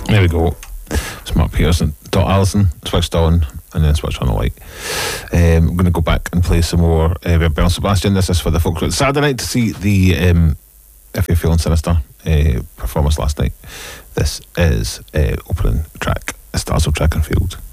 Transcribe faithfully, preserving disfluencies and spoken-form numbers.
There we go. It's Mark Peterson, Dot Allison, switched on, and then switch on the light. Um, I'm going to go back and play some more uh, Belle Sebastian. This is for the folks who went Saturday night to see the um, If You're Feeling Sinister uh, performance last night. This is uh, opening track, Stars of Track and Field.